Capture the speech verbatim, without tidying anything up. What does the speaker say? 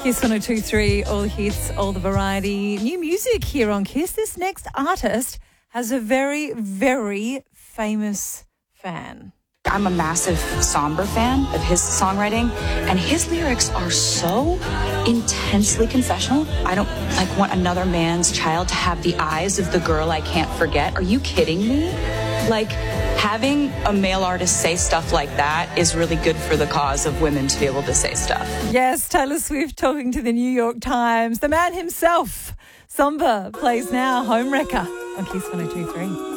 Kiss one oh two three, all the hits, all the variety. New music here on Kiss. This next artist has a very, very famous fan. I'm a massive Somber fan of his songwriting, and his lyrics are so intensely confessional. I don't like want another man's child to have the eyes of the girl I can't forget. Are you kidding me? Like, having a male artist say stuff like that is really good for the cause of women to be able to say stuff. Yes, Taylor Swift talking to the New York Times. The man himself, Somber, plays now Homewrecker on Kiss one oh two three.